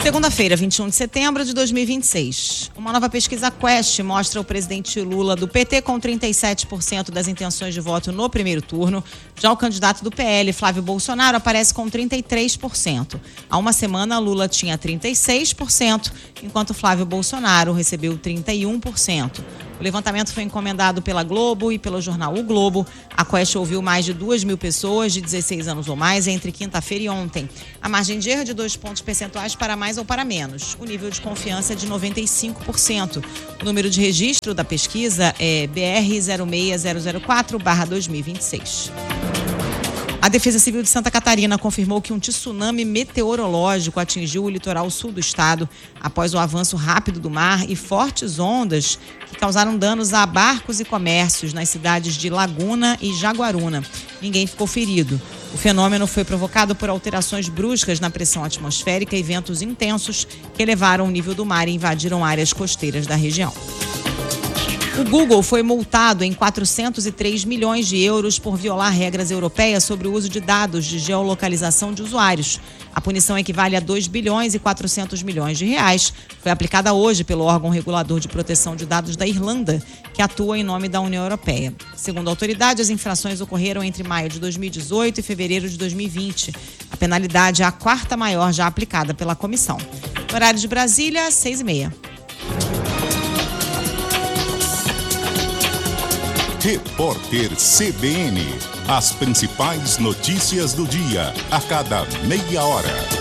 Segunda-feira, 21 de setembro de 2026. Uma nova pesquisa Quest mostra o presidente Lula do PT com 37% das intenções de voto no primeiro turno. Já o candidato do PL, Flávio Bolsonaro, aparece com 33%. Há uma semana, Lula tinha 36%, enquanto Flávio Bolsonaro recebeu 31%. O levantamento foi encomendado pela Globo e pelo jornal O Globo. A Quest ouviu mais de 2.000 pessoas de 16 anos ou mais entre quinta-feira e ontem. A margem de erro é de 2 pontos percentuais para mais ou para menos. O nível de confiança é de 95%. O número de registro da pesquisa é BR 06004/2026. A Defesa Civil de Santa Catarina confirmou que um tsunami meteorológico atingiu o litoral sul do estado após o avanço rápido do mar e fortes ondas que causaram danos a barcos e comércios nas cidades de Laguna e Jaguaruna. Ninguém ficou ferido. O fenômeno foi provocado por alterações bruscas na pressão atmosférica e ventos intensos que elevaram o nível do mar e invadiram áreas costeiras da região. O Google foi multado em 403 milhões de euros por violar regras europeias sobre o uso de dados de geolocalização de usuários. A punição equivale a 2 bilhões e 400 milhões de reais. Foi aplicada hoje pelo órgão regulador de proteção de dados da Irlanda, que atua em nome da União Europeia. Segundo a autoridade, as infrações ocorreram entre maio de 2018 e fevereiro de 2020. A penalidade é a quarta maior já aplicada pela comissão. Horário de Brasília, 6h30. Repórter CBN. As principais notícias do dia, a cada meia hora.